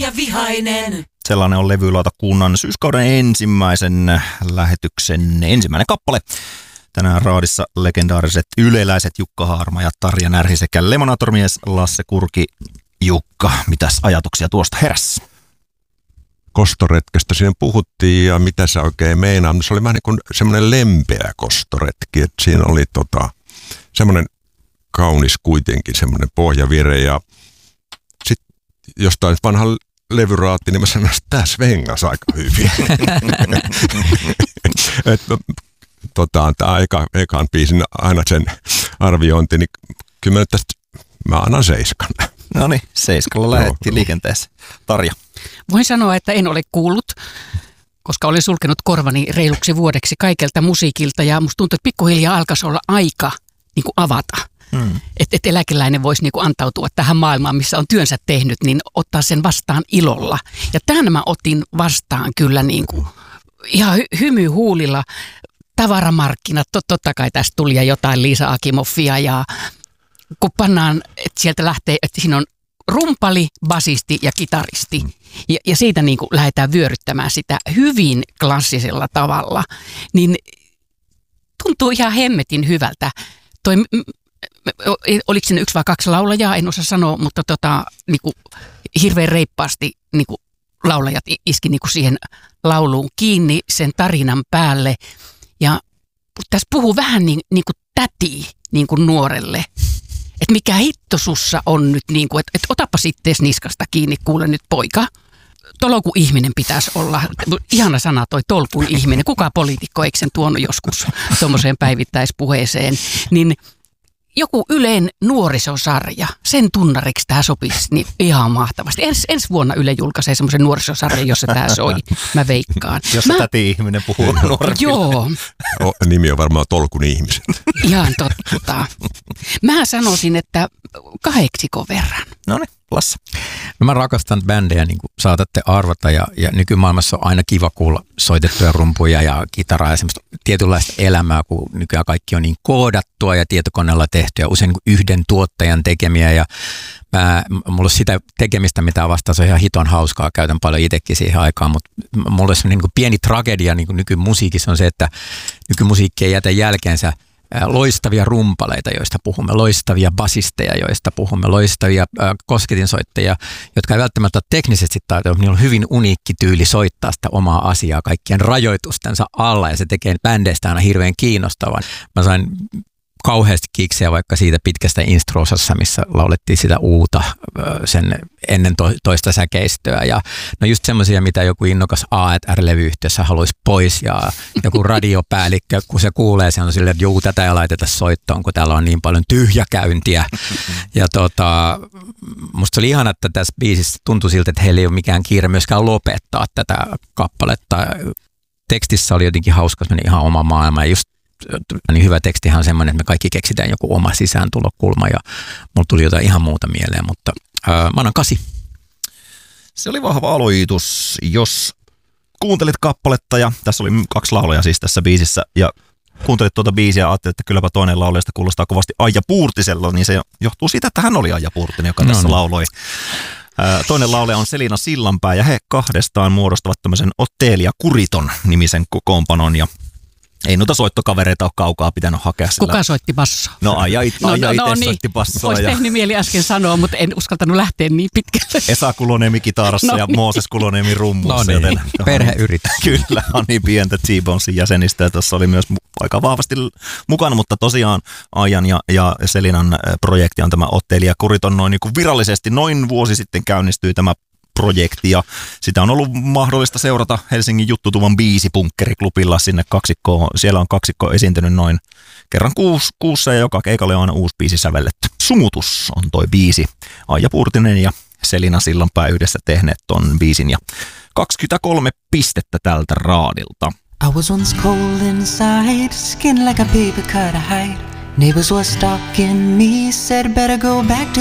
ja vihainen. Sellainen on levylautakunnan syyskauden ensimmäisen lähetyksen ensimmäinen kappale. Tänään raadissa legendaariset yleläiset Jukka Haarma ja Tarja Närhi sekä Lemonatormies Lasse Kurki. Jukka, mitäs ajatuksia tuosta heräsi? Kostoretkestä siinä puhuttiin ja mitä se oikein meinaa. Se oli vähän niin kuin semmoinen lempeä kostoretki, että siinä oli semmoinen kaunis kuitenkin semmoinen pohjavire ja sitten jostain vanha levyraatti, niin mä sanoin, että tämä svengas aika hyvin. Tämä ekan biisin aina sen arviointi, niin kyllä mä annan 7. No niin, 7 lähdettiin liikenteessä. Tarja. Voin sanoa, että en ole kuullut, koska olen sulkenut korvani reiluksi vuodeksi kaikelta musiikilta ja musta tuntuu, että pikkuhiljaa alkaisi olla aika niin kuin avata. Että eläkeläinen voisi niin kuin antautua tähän maailmaan, missä on työnsä tehnyt, niin ottaa sen vastaan ilolla. Ja tämän mä otin vastaan kyllä niin kuin ihan hymy huulilla. Tavaramarkkinat, totta kai tästä tuli ja jotain Liisa Akimoffia ja kun pannaan, että sieltä lähtee, että siinä on rumpali, basisti ja kitaristi. Ja siitä niin kuin lähdetään vyöryttämään sitä hyvin klassisella tavalla. Niin tuntuu ihan hemmetin hyvältä. Oliko siinä 1 vai 2 laulajaa, en osaa sanoa, mutta niin kuin hirveän reippaasti niin kuin laulajat iski niin kuin siihen lauluun kiinni sen tarinan päälle. Ja tässä puhuu vähän niin kuin täti niin kuin nuorelle. Että mikä hitto sussa on nyt, niin kuin, että otapa sitten niskasta kiinni, kuule nyt poika. Tolku ihminen pitäisi olla, ihana sana toi tolkun ihminen. Kuka poliitikko eikö sen tuonut joskus tuommoiseen päivittäispuheeseen, niin joku Ylen nuorisosarja, sen tunnariksi tämä sopisi niin ihan mahtavasti. Ensi vuonna Yle julkaisee semmoisen nuorisosarjan, jossa tämä soi, mä veikkaan. Jossa täti-ihminen puhuu nuorille. Joo. Nimi on varmaan Tolkun ihmiset. Ihan totta. Mä sanoisin, että 8 verran. No niin, Lasse. No mä rakastan bändejä, niin kuin saatatte arvata, ja nykymaailmassa on aina kiva kuulla soitettuja rumpuja ja kitaraa ja semmoista tietynlaista elämää, kun nykyään kaikki on niin koodattua ja tietokoneella tehtyä, usein niin kuin yhden tuottajan tekemiä, ja mulla on sitä tekemistä, mitä vastaan, se on ihan hiton hauskaa, käytän paljon itsekin siihen aikaan, mutta mulla on semmoinen niin kuin pieni tragedia niin kuin nykymusiikissa on se, että nykymusiikki ei jätä jälkeensä loistavia rumpaleita, joista puhumme, loistavia basisteja, joista puhumme, loistavia kosketinsoittajia, jotka ei välttämättä ole teknisesti taitoja, niillä on hyvin uniikki tyyli soittaa sitä omaa asiaa kaikkien rajoitustensa alla, ja se tekee bändeistä aina hirveän kiinnostavan. Mä sain kauheasti kiksejä vaikka siitä pitkästä instro-osassa, missä laulettiin sitä uuta sen ennen toista säkeistöä. Ja no just semmoisia, mitä joku innokas A&R-levyyhtiössä haluaisi pois, ja joku radiopäällikkö, kun se kuulee, se on silleen, että juu, tätä ei laiteta soittoon, kun täällä on niin paljon tyhjäkäyntiä. Ja musta oli ihana, että tässä biisissä tuntui siltä, että heillä ei ole mikään kiire myöskään lopettaa tätä kappaletta. Tekstissä oli jotenkin hauska, se meni ihan oma maailma, ja just niin hyvä tekstihan on semmoinen, että me kaikki keksitään joku oma sisääntulokulma, ja mulla tuli jotain ihan muuta mieleen, mutta mä annan 8. Se oli vahva aloitus, jos kuuntelit kappaletta, ja tässä oli 2 laulajaa siis tässä biisissä, ja kuuntelit tuota biisiä ja ajattelit, että kylläpä toinen laulajasta kuulostaa kovasti Aija Puurtisella, niin se johtuu siitä, että hän oli Aija Puurtinen, joka tässä lauloi. Toinen laulaja on Selina Sillanpää, ja he kahdestaan muodostavat tämmöisen Ottelia Kuriton nimisen kokoonpanon, ja ei noita soittokavereita ole kaukaa pitänyt hakea sillä. Kuka soitti bassoa? No Aija itse soitti bassoa. Olisi tehnyt mieli äsken sanoa, mutta en uskaltanut lähteä niin pitkälle. Esa Kuloniemi kitarassa ja Mooses Kuloniemi rummussa. No niin, perheyritys. Kyllä, on niin pientä T-Bonesin jäsenistä, ja tuossa oli myös aika vahvasti mukana, mutta tosiaan Aijan ja Selinan projekti on tämä Ottelia Kuriton noin niin kuin virallisesti noin vuosi sitten käynnistyi tämä projekti, ja sitä on ollut mahdollista seurata Helsingin Juttutuvan biisipunkkeriklubilla sinne kaksikkoon. Siellä on kaksikko esiintynyt noin kerran kuussa, ja joka keikalle on aina uusi biisi sävelletty. Sumutus on toi biisi. Aija Puurtinen ja Selina Sillanpää yhdessä tehneet ton biisin, ja 23 pistettä tältä raadilta. I was once cold inside, skin like a paper cut of hide. Neighbors were stalking me, said better go back to